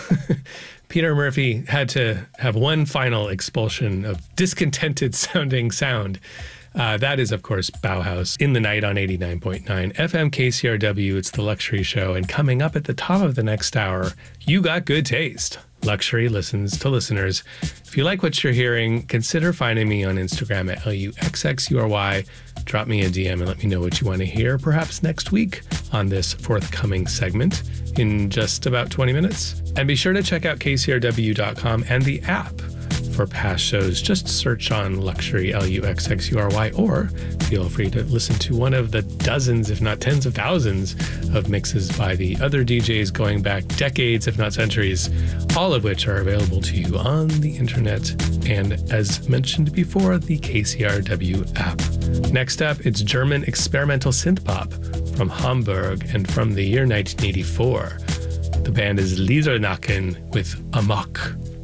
Peter Murphy had to have one final expulsion of discontented sounding sound. That is, of course, Bauhaus in the night on 89.9 FM KCRW. It's the Luxury Show. And coming up at the top of the next hour, You Got Good Taste. Luxury listens to listeners. If you like what you're hearing, consider finding me on Instagram at LUXXURY. Drop me a DM and let me know what you want to hear, perhaps next week on this forthcoming segment in just about 20 minutes. And be sure to check out KCRW.com and the app for past shows. Just search on Luxury, LUXXURY, or feel free to listen to one of the dozens, if not tens of thousands, of mixes by the other DJs going back decades, if not centuries, all of which are available to you on the internet and, as mentioned before, the KCRW app. Next up, it's German experimental synth pop from Hamburg and from the year 1984. The band is Liedernacken with Amok.